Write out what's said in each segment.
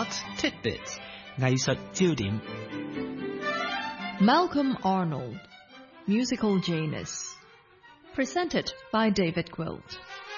Arts Tidbits 藝術焦點 Malcolm Arnold, Musical Janus. Presented by David Quilt.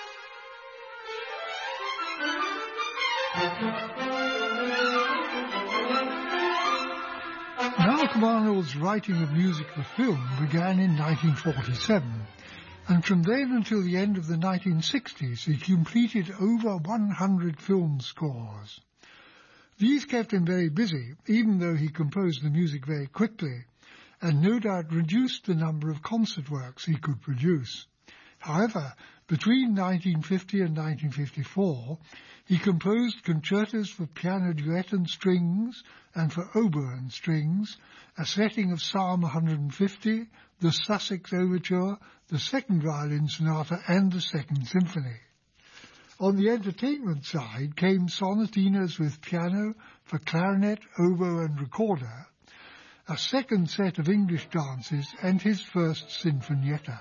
Malcolm Arnold's writing of music for film began in 1947, and from then until the end of the 1960s he completed over 100 film scores. These kept him very busy, even though he composed the music very quickly, and no doubt reduced the number of concert works he could produce. However, between 1950 and 1954, he composed concertos for piano duet and strings, and for oboe and strings, a setting of Psalm 150, the Sussex Overture, the Second Violin Sonata, and the Second Symphony. On the entertainment side came sonatinas with piano for clarinet, oboe, and recorder, a second set of English dances, and his first sinfonietta.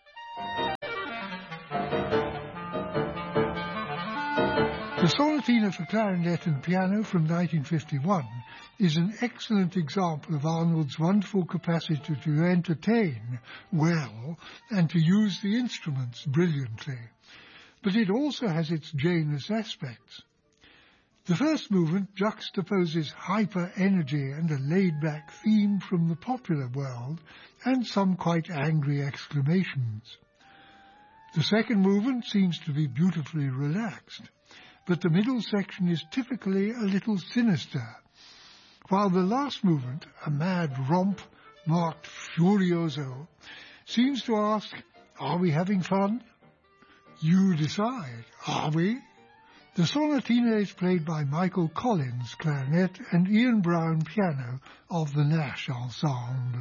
The Sonatina for Clarinet and Piano from 1951 is an excellent example of Arnold's wonderful capacity to entertain well and to use the instruments brilliantly. But it also has its Janus aspects. The first movement juxtaposes hyper-energy and a laid-back theme from the popular world and some quite angry exclamations. The second movement seems to be beautifully relaxed, but the middle section is typically a little sinister, while the last movement, a mad romp marked furioso, seems to ask, are we having fun? You decide, are we? The Sonatina is played by Michael Collins, clarinet, and Ian Brown, piano, of the Nash Ensemble.